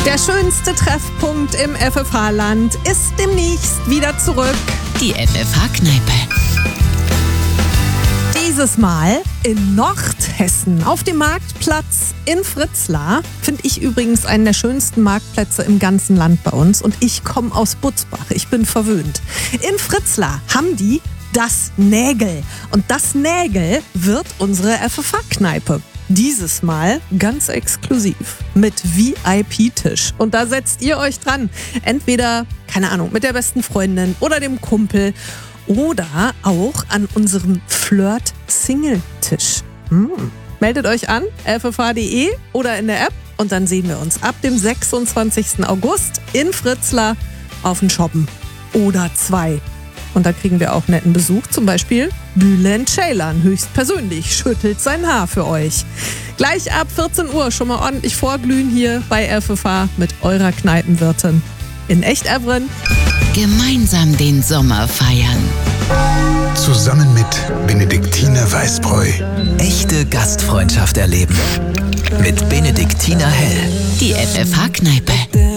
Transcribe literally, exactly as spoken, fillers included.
Der schönste Treffpunkt im F F H-Land ist demnächst wieder zurück. Die F F H-Kneipe. Dieses Mal in Nordhessen auf dem Marktplatz in Fritzlar. Finde ich übrigens einen der schönsten Marktplätze im ganzen Land bei uns. Und ich komme aus Butzbach. Ich bin verwöhnt. In Fritzlar haben die das Nägel. Und das Nägel wird unsere F F H-Kneipe. Dieses Mal ganz exklusiv mit V I P-Tisch. Und da setzt ihr euch dran. Entweder, keine Ahnung, mit der besten Freundin oder dem Kumpel oder auch an unserem Flirt-Single-Tisch. Hm. Meldet euch an, f f h punkt d e oder in der App und dann sehen wir uns ab dem sechsundzwanzigsten August in Fritzlar auf den Shoppen. Oder zwei. Und da kriegen wir auch netten Besuch, zum Beispiel Bülent Ceylan höchstpersönlich schüttelt sein Haar für euch. Gleich ab vierzehn Uhr schon mal ordentlich vorglühen hier bei F F H mit eurer Kneipenwirtin. In Echt-Evren. Gemeinsam den Sommer feiern. Zusammen mit Benediktiner Weißbräu. Echte Gastfreundschaft erleben. Mit Benediktiner Hell. Die F F H-Kneipe.